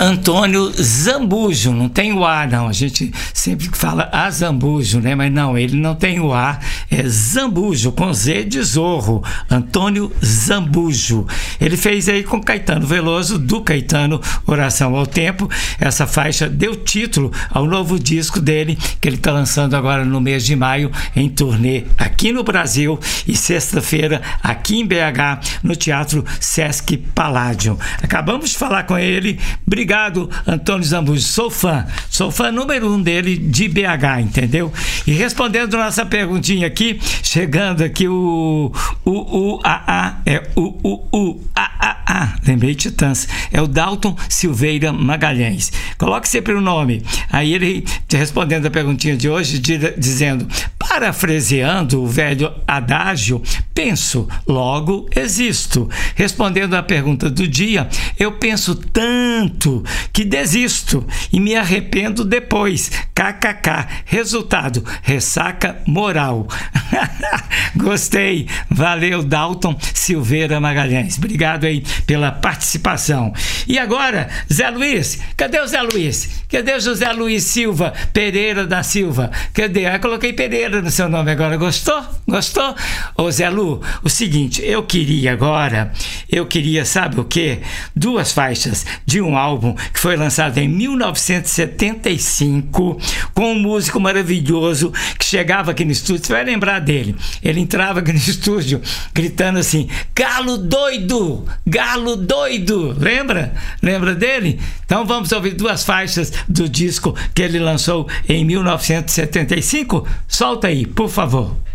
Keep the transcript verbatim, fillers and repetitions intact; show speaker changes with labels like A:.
A: Antônio Zambujo, não tem o A não, a gente sempre fala Azambujo, né? Mas não, ele não tem o A, é Zambujo, com Z de Zorro, Antônio Zambujo. Ele fez aí com Caetano Veloso, do Caetano, Oração ao Tempo. Essa faixa deu título ao novo disco dele, que ele está lançando agora no mês de maio, em turnê aqui no Brasil, e sexta-feira aqui em B H, no Teatro Sesc Palladium. Acabamos de falar com ele. Obrigado, Antônio Zambujo, sou fã, sou fã número um dele de B H, entendeu? E respondendo nossa perguntinha aqui, chegando aqui o o o a a é o o o a a a, lembrei Titãs, é o Dalton Silveira Magalhães. Coloque sempre o nome. Aí ele respondendo a perguntinha de hoje, dizendo: parafraseando o velho adágio, penso, logo existo. Respondendo à pergunta do dia, eu penso tanto que desisto e me arrependo depois. Kkk. Resultado, ressaca moral. Gostei. Valeu, Dalton Silveira Magalhães. Obrigado aí pela participação. E agora, Zé Luiz. Cadê o Zé Luiz? Cadê o José Luiz Silva Pereira da Silva? Cadê? Eu coloquei Pereira no seu nome agora. Gostou? Gostou? Ô Zé Lu, o seguinte, eu queria agora, eu queria, sabe o quê? Duas faixas de um álbum que foi lançado em mil novecentos e setenta e cinco, com um músico maravilhoso que chegava aqui no estúdio. Você vai lembrar dele. Ele entrava aqui no estúdio gritando assim: galo doido! Galo doido! Lembra? Lembra dele? Então vamos ouvir duas faixas do disco que ele lançou em mil novecentos e setenta e cinco. Solta aí, por favor.